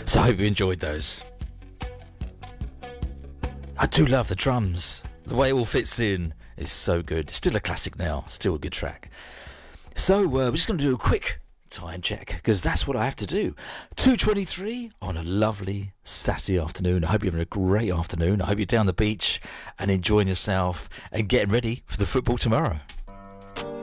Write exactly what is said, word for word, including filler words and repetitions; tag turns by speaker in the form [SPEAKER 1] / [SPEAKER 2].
[SPEAKER 1] So I hope you enjoyed those. I do love the drums. The way it all fits in is so good. Still a classic now. Still a good track. So uh, we're just going to do a quick time check because that's what I have to do. two twenty-three on a lovely Saturday afternoon. I hope you're having a great afternoon. I hope you're down the beach and enjoying yourself and getting ready for the football tomorrow.